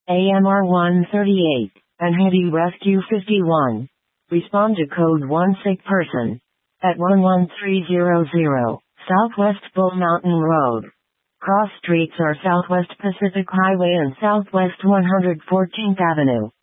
AMR 138, and Heavy Rescue 51. Respond to code 1 sick person. At 11300, Southwest Bull Mountain Road. Cross streets are Southwest Pacific Highway and Southwest 114th Avenue.